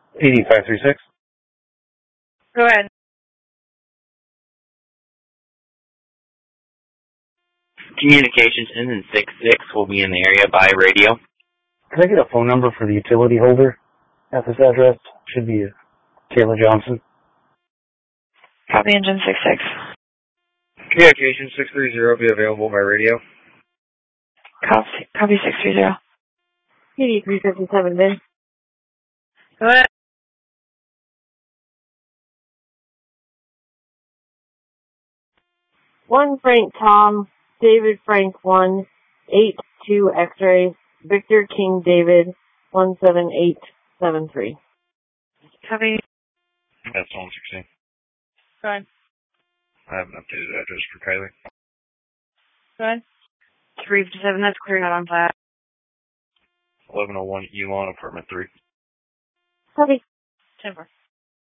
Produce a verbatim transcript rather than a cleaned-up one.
eighty-five three six. Go ahead. Communications engine six six will be in the area by radio. Can I get a phone number for the utility holder at this address? Should be Taylor Johnson. Copy engine six six. Communications six three zero will be available by radio. Copy, copy six three zero. eighty-three fifty-seven, Ben. Go ahead. One Frank Tom, David Frank one, eight two X-ray, Victor King David, one seven eight seven three. Copy. That's one sixteen. Go ahead. I have an updated address for Kylie. Go ahead. three fifty-seven, that's clear, not on flat. eleven oh one Elon, apartment three. Copy. ten four.